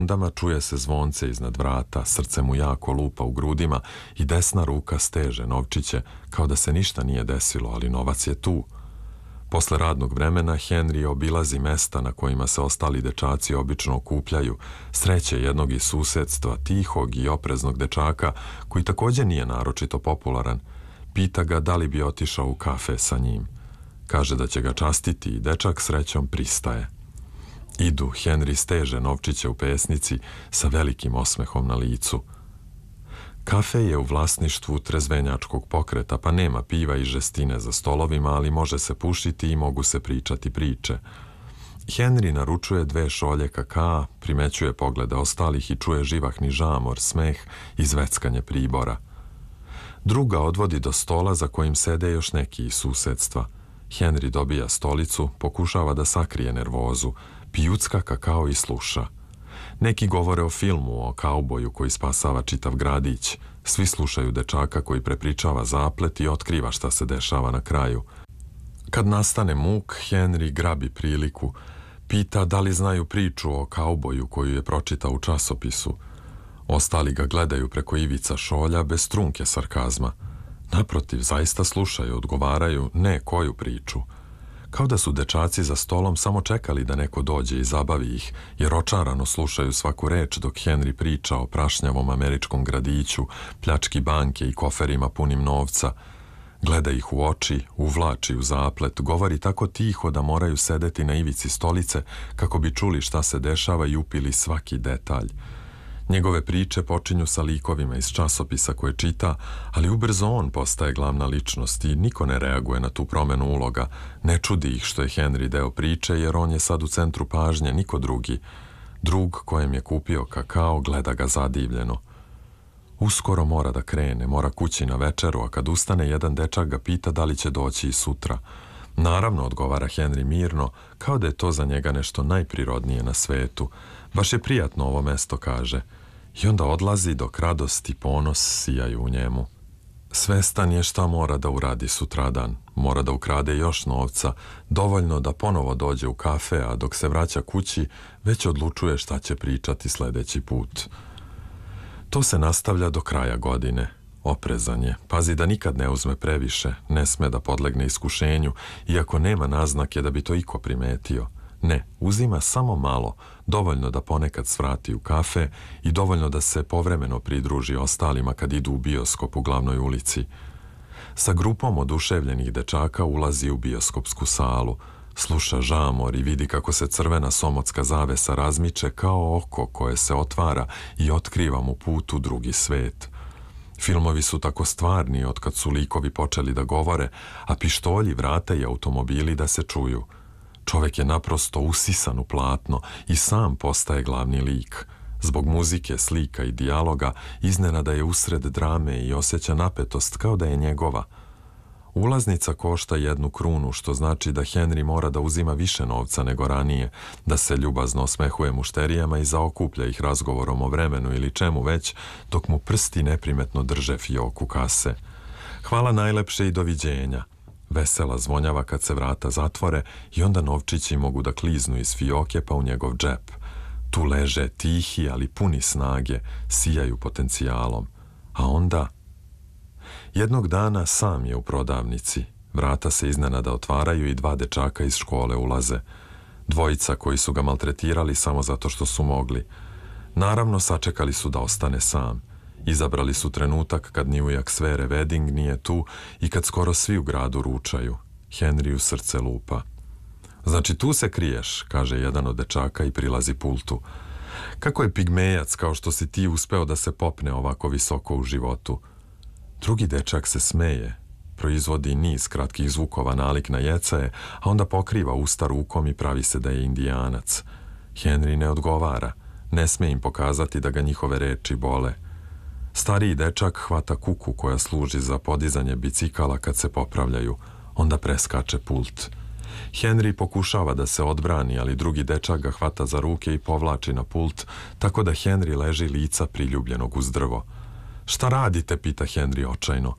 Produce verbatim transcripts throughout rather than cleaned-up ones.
sekundama čuje se zvonce iznad vrata, srce mu jako lupa u grudima i desna ruka steže novčiće kao da se ništa nije desilo, ali novac je tu. Posle radnog vremena Henry obilazi mesta na kojima se ostali dečaci obično okupljaju, sreće jednog iz susedstva, tihog i opreznog dečaka koji također nije naročito popularan. Pita ga da li bi otišao u kafe sa njim. Kaže da će ga častiti i dečak srećom pristaje. Idu, Henry steže novčiće u pesnici sa velikim osmehom na licu. Kafe je u vlasništvu trezvenjačkog pokreta, pa nema piva i žestine za stolovima, ali može se pušiti i mogu se pričati priče. Henry naručuje dve šolje kakaa, primećuje poglede ostalih i čuje živahni žamor, smeh i zveckanje pribora. Druga odvodi do stola za kojim sede još neki iz susedstva. Henry dobija stolicu, pokušava da sakrije nervozu, pijucka kakao i sluša. Neki govore o filmu, o kauboju koji spasava čitav gradić. Svi slušaju dečaka koji prepričava zaplet i otkriva šta se dešava na kraju. Kad nastane muk, Henry grabi priliku. Pita da li znaju priču o kauboju koju je pročitao u časopisu. Ostali ga gledaju preko ivica šolja bez trunke sarkazma. Naprotiv, zaista slušaju, odgovaraju ne koju priču. Kao da su dečaci za stolom samo čekali da neko dođe i zabavi ih, jer očarano slušaju svaku reč dok Henry priča o prašnjavom američkom gradiću, pljački banke i koferima punim novca. Gleda ih u oči, uvlači u zaplet, govori tako tiho da moraju sedeti na ivici stolice kako bi čuli šta se dešava i upili svaki detalj. Njegove priče počinju sa likovima iz časopisa koje čita, ali ubrzo on postaje glavna ličnost i niko ne reaguje na tu promenu uloga. Ne čudi ih što je Henry deo priče, jer on je sad u centru pažnje, niko drugi. Drug kojem je kupio kakao gleda ga zadivljeno. Uskoro mora da krene, mora kući na večeru, a kad ustane jedan dečak ga pita da li će doći i sutra. Naravno, odgovara Henry mirno, kao da je to za njega nešto najprirodnije na svetu. Baš je prijatno ovo mesto, kaže. I onda odlazi dok radost i ponos sijaju u njemu. Svestan je šta mora da uradi sutradan. Mora da ukrade još novca, dovoljno da ponovo dođe u kafe, a dok se vraća kući, već odlučuje šta će pričati sledeći put. To se nastavlja do kraja godine. Oprezan je, pazi da nikad ne uzme previše, ne sme da podlegne iskušenju, iako nema naznake da bi to iko primetio. Ne, uzima samo malo, dovoljno da ponekad svrati u kafe i dovoljno da se povremeno pridruži ostalima kad idu u bioskop u glavnoj ulici. Sa grupom oduševljenih dečaka ulazi u bioskopsku salu, sluša žamor i vidi kako se crvena somotska zavesa razmiče kao oko koje se otvara i otkriva mu put u drugi svet. Filmovi su tako stvarni od kad su likovi počeli da govore, a pištolji, vrata i automobili da se čuju. Čovek je naprosto usisan u platno i sam postaje glavni lik. Zbog muzike, slika i dijaloga iznenada je usred drame i osjeća napetost kao da je njegova. Ulaznica košta jednu krunu, što znači da Henry mora da uzima više novca nego ranije, da se ljubazno osmehuje mušterijama i zaokuplja ih razgovorom o vremenu ili čemu već, dok mu prsti neprimetno drže fioku kase. Hvala najlepše i doviđenja. Vesela zvonjava kad se vrata zatvore i onda novčići mogu da kliznu iz fioke pa u njegov džep. Tu leže tihi, ali puni snage, sijaju potencijalom. A onda... Jednog dana sam je u prodavnici. Vrata se iznenada otvaraju i dva dečaka iz škole ulaze. Dvojica koji su ga maltretirali samo zato što su mogli. Naravno, sačekali su da ostane sam. Izabrali su trenutak kad New York Sfere Wedding nije tu i kad skoro svi u gradu ručaju. Henry u srce lupa. Znači tu se kriješ, kaže jedan od dečaka i prilazi pultu. Kako je pigmejac kao što si ti uspeo da se popne ovako visoko u životu? Drugi dečak se smeje, proizvodi niz kratkih zvukova nalik na jecaje, a onda pokriva usta rukom i pravi se da je indijanac. Henry ne odgovara, ne sme im pokazati da ga njihove reči bole. Stariji dečak hvata kuku koja služi za podizanje bicikala kad se popravljaju, onda preskače pult. Henry pokušava da se odbrani, ali drugi dečak ga hvata za ruke i povlači na pult, tako da Henry leži lica priljubljenog uz drvo. Šta radite, pita Henry očajno.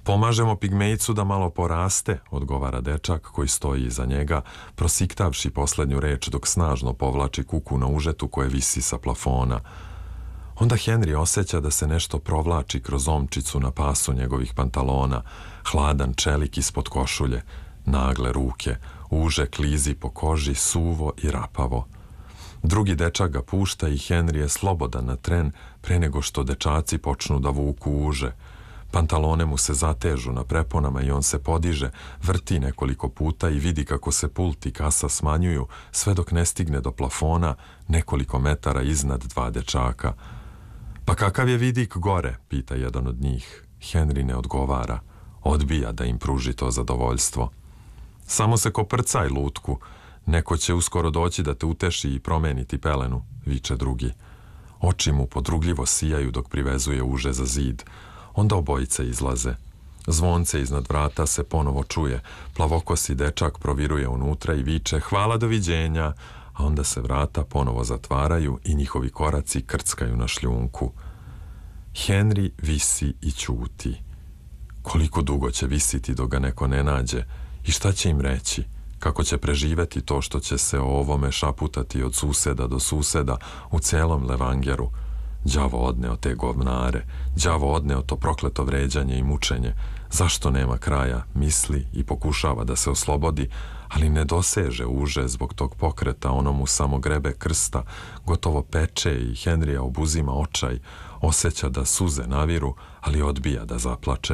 Pomažemo pigmejcu da malo poraste, odgovara dečak koji stoji iza njega, prosiktavši poslednju reč dok snažno povlači kuku na užetu koje visi sa plafona. Onda Henry osjeća da se nešto provlači kroz omčicu na pasu njegovih pantalona, hladan čelik ispod košulje, nagle ruke, uže klizi po koži, suvo i rapavo. Drugi dečak ga pušta i Henry je slobodan na tren pre nego što dečaci počnu da vuku uže. Pantalone mu se zatežu na preponama i on se podiže, vrti nekoliko puta i vidi kako se pult i kasa smanjuju sve dok ne stigne do plafona nekoliko metara iznad dva dečaka. Pa kakav je vidik gore, pita jedan od njih. Henry ne odgovara, odbija da im pruži to zadovoljstvo. Samo se koprcaj, lutku, neko će uskoro doći da te uteši i promeniti pelenu, viče drugi. Oči mu podrugljivo sijaju dok privezuje uže za zid. Onda obojice izlaze. Zvonce iznad vrata se ponovo čuje. Plavokosi dečak proviruje unutra i viče hvala, doviđenja, a onda se vrata ponovo zatvaraju i njihovi koraci krckaju na šljunku. Henry visi i ćuti. Koliko dugo će visiti dok ga neko ne nađe i šta će im reći? Kako će preživeti to što će se o ovome šaputati od suseda do suseda u celom Levangeru? Đavo odneo te govnare, đavo odneo to prokleto vređanje i mučenje. Zašto nema kraja, misli i pokušava da se oslobodi, ali ne doseže uže zbog tog pokreta, ono mu samo grebe krsta, gotovo peče i Henrya obuzima očaj, osjeća da suze naviru, ali odbija da zaplače.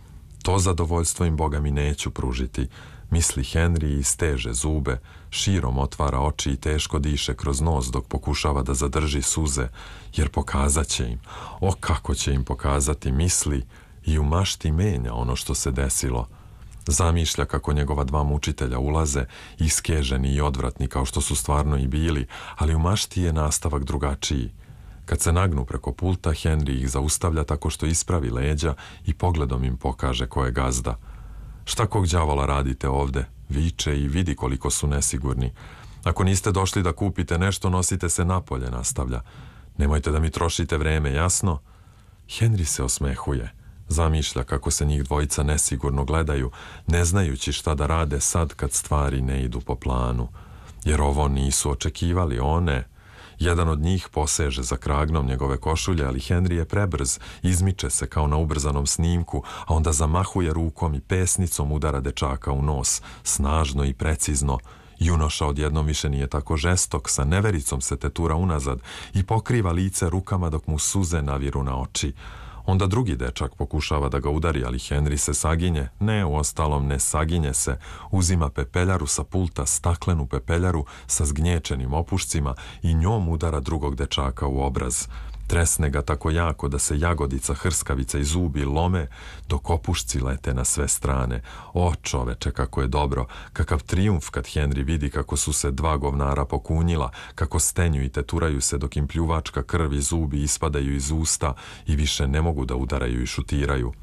To zadovoljstvo im Boga mi neću pružiti, misli Henry i steže zube, širom otvara oči i teško diše kroz nos dok pokušava da zadrži suze, jer pokazat će im, o kako će im pokazati, misli i u mašti menja ono što se desilo. Zamišlja kako njegova dva mučitelja ulaze, iskeženi i odvratni kao što su stvarno i bili, ali u mašti je nastavak drugačiji. Kad se nagnu preko pulta, Henry ih zaustavlja tako što ispravi leđa i pogledom im pokaže ko je gazda. Šta kog đavola radite ovde? Viče i vidi koliko su nesigurni. Ako niste došli da kupite nešto, nosite se napolje, nastavlja. Nemojte da mi trošite vreme, jasno? Henry se osmehuje. Zamišlja kako se njih dvojica nesigurno gledaju, ne znajući šta da rade sad kad stvari ne idu po planu. Jer ovo nisu očekivali, one. Jedan od njih poseže za kragnom njegove košulje, ali Henry je prebrz, izmiče se kao na ubrzanom snimku, a onda zamahuje rukom i pesnicom udara dečaka u nos, snažno i precizno. Junoša odjednom više nije tako žestok, sa nevericom se tetura unazad i pokriva lice rukama dok mu suze naviru na oči. Onda drugi dečak pokušava da ga udari, ali Henry se saginje. Ne, uostalom ne saginje se. Uzima pepeljaru sa pulta, staklenu pepeljaru sa zgnječenim opušcima i njom udara drugog dečaka u obraz. Tresne ga tako jako da se jagodica, hrskavica i zubi lome dok opušci lete na sve strane. O čoveče, kako je dobro, kakav trijumf kad Henry vidi kako su se dva govnara pokunjila, kako stenju i teturaju se dok im pljuvačka krv i zubi ispadaju iz usta i više ne mogu da udaraju i šutiraju.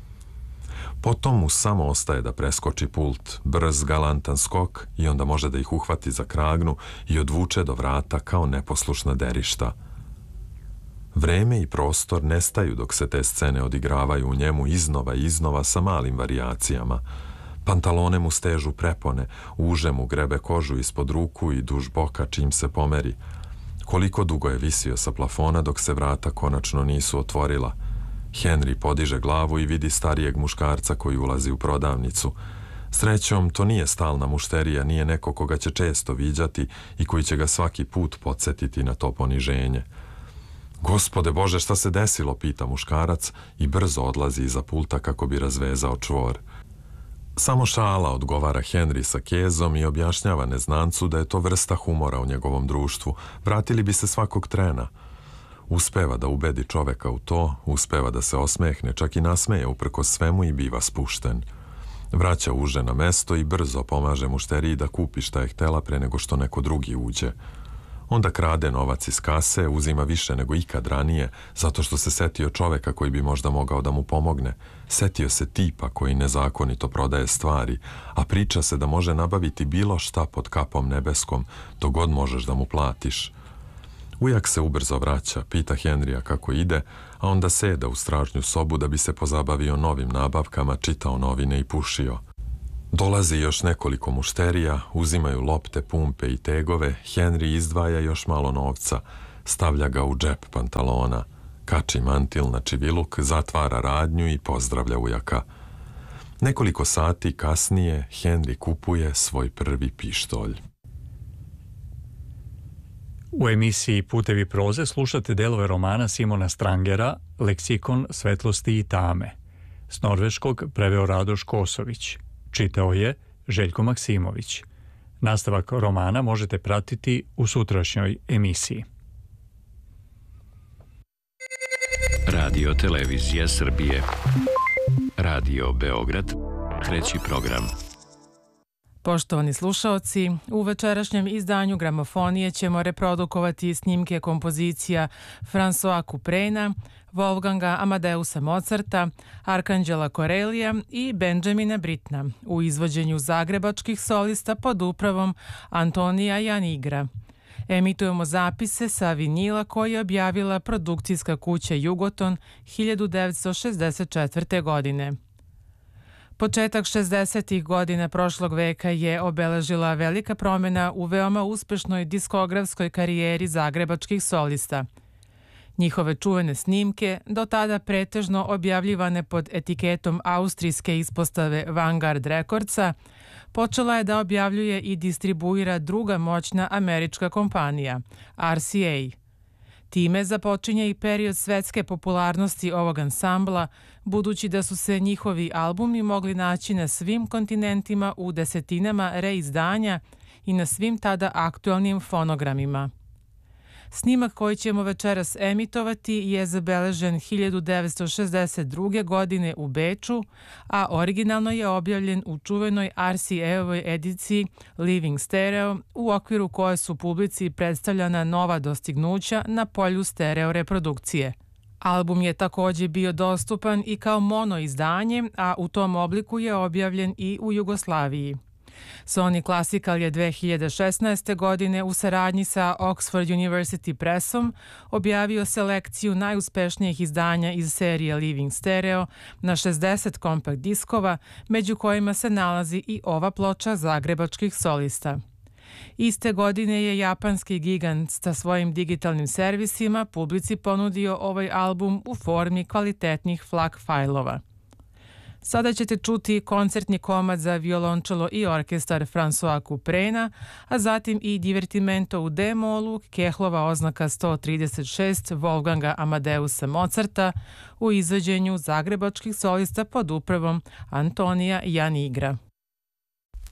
Potom mu samo ostaje da preskoči pult, brz, galantan skok i onda može da ih uhvati za kragnu i odvuče do vrata kao neposlušna derišta. Vreme i prostor nestaju dok se te scene odigravaju u njemu iznova i iznova sa malim varijacijama. Pantalone mu stežu prepone, uže mu grebe kožu ispod ruku i duž boka čim se pomeri. Koliko dugo je visio sa plafona dok se vrata konačno nisu otvorila. Henry podiže glavu i vidi starijeg muškarca koji ulazi u prodavnicu. Srećom, to nije stalna mušterija, nije neko koga će često viđati i koji će ga svaki put podsjetiti na to poniženje. Gospode Bože, šta se desilo, pita muškarac i brzo odlazi iza pulta kako bi razvezao čvor. Samo šala, odgovara Henry sa kezom i objašnjava neznancu da je to vrsta humora u njegovom društvu. Vratili bi se svakog trena. Uspeva da ubedi čoveka u to, uspeva da se osmehne, čak i nasmeje uprkos svemu i biva spušten. Vraća uže na mesto i brzo pomaže mušteriji da kupi šta je htela pre nego što neko drugi uđe. Onda krade novac iz kase, uzima više nego ikad ranije, zato što se setio čoveka koji bi možda mogao da mu pomogne. Setio se tipa koji nezakonito prodaje stvari, a priča se da može nabaviti bilo šta pod kapom nebeskom, dok god možeš da mu platiš. Ujak se ubrzo vraća, pita Henrya kako ide, a onda seda u stražnju sobu da bi se pozabavio novim nabavkama, čitao novine i pušio. Dolazi još nekoliko mušterija, uzimaju lopte, pumpe i tegove, Henry izdvaja još malo novca, stavlja ga u džep pantalona, kači mantil na čiviluk, zatvara radnju i pozdravlja ujaka. Nekoliko sati kasnije Henry kupuje svoj prvi pištolj. U emisiji Putevi proze slušate delove romana Simona Strangera Leksikon svetlosti i tame. S norveškog preveo Radoš Kosović. Čitao je Željko Maksimović. Nastavak romana možete pratiti u sutrašnjoj emisiji. Radio Televizija Srbije. Radio Beograd. Treći program. Poštovani slušaoci, u večerašnjem izdanju Gramofonije ćemo reprodukovati snimke kompozicija Françoisa Couperena, Wolfganga Amadeusa Mozarta, Arkanđela Korelija i Benjamina Brittena u izvođenju zagrebačkih solista pod upravom Antonija Janigra. Emitujemo zapise sa vinila koji je objavila produkcijska kuća Jugoton hiljadu devetsto šezdeset četvrte. godine. Početak šezdesetih godina prošlog veka je obeležila velika promjena u veoma uspešnoj diskografskoj karijeri zagrebačkih solista. Njihove čuvene snimke, do tada pretežno objavljivane pod etiketom austrijske ispostave Vanguard Recordsa, počela je da objavljuje i distribuira druga moćna američka kompanija, R C A. Time započinje i period svetske popularnosti ovog ansambla, budući da su se njihovi albumi mogli naći na svim kontinentima u desetinama reizdanja i na svim tada aktualnim fonogramima. Snimak koji ćemo večeras emitovati je zabeležen hiljadu devetsto šezdeset druge. godine u Beču, a originalno je objavljen u čuvenoj R C A-ovoj ediciji Living Stereo, u okviru koje su publici predstavljana nova dostignuća na polju stereo reprodukcije. Album je također bio dostupan i kao mono izdanje, a u tom obliku je objavljen i u Jugoslaviji. Sony Classical je dve hiljade šesnaeste. godine u saradnji sa Oxford University Pressom objavio selekciju najuspešnijih izdanja iz serije Living Stereo na šezdeset kompakt diskova, među kojima se nalazi i ova ploča zagrebačkih solista. Iste godine je japanski gigant sa svojim digitalnim servisima publici ponudio ovaj album u formi kvalitetnih FLAC fajlova. Sada ćete čuti koncertni komad za violončelo i orkestar Françoisa Couperena, a zatim i divertimento u D-molu, Kehlova oznaka sto trideset šest Wolfganga Amadeusa Mozarta u izvođenju zagrebačkih solista pod upravom Antonija Janigra.